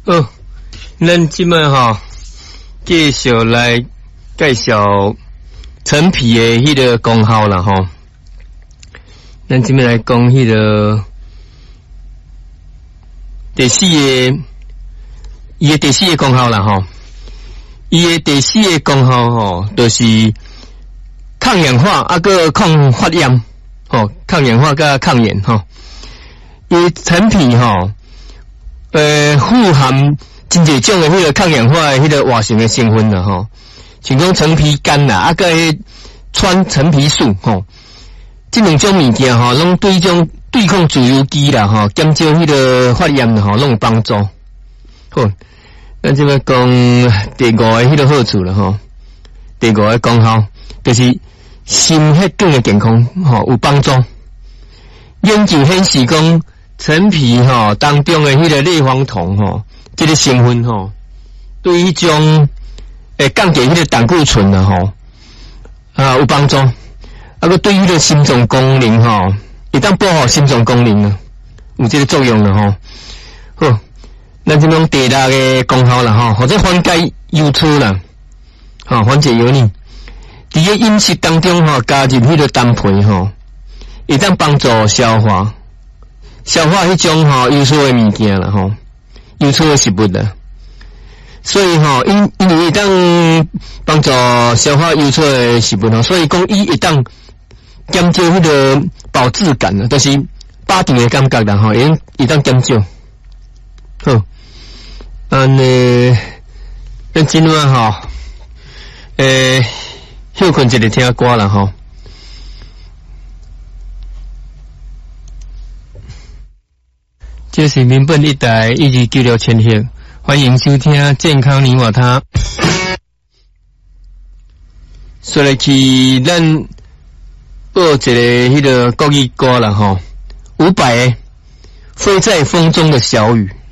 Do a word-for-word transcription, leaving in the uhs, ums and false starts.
哦，咱即摆吼继续来介绍陈皮的迄个功效啦吼。咱即摆来讲迄个第四个，伊的第四个功效啦吼。伊的第四个功效吼，就是抗氧化啊，个抗发炎吼，抗氧化甲抗炎吼。伊陈皮吼。呃，富含真侪种的迄个抗氧化的迄个活性的成分啦吼，像讲陈皮干啦，啊个川陈皮素吼，这两种物件吼，拢对种对抗自由基啦吼，减少迄个发炎啦吼，拢有帮助。好，咱即个讲第五个迄个好处啦吼，第五个功效就是心血管的健康吼有帮助。研究显示讲。陈皮吼当中的迄个类黄酮吼，这个成分吼，对于迄种诶降低迄个胆固醇的吼啊有帮助。啊个对于迄个心脏功能吼，会当保护心脏功能啊，有这个作用了吼。好，咱这种第六个功效啦吼，或者缓解忧愁啦，吼缓解忧虑。伫个饮食当中吼，加入迄个蛋皮吼，会当帮助消化。消化迄种吼忧愁的物件啦吼，忧愁的食物啦，所以吼因因为当帮助消化忧愁的食物吼，所以讲伊会当减少迄个饱质感啊，就是饱胀的感觉啦吼，会会当减少。好，安尼咱今晚吼，诶，休困一下听歌啦吼。这是民本一台一二九六千赫，欢迎收听健康你我他。说来去咱报一个迄个国语歌啦吼，伍佰的《飞在风中的小雨》。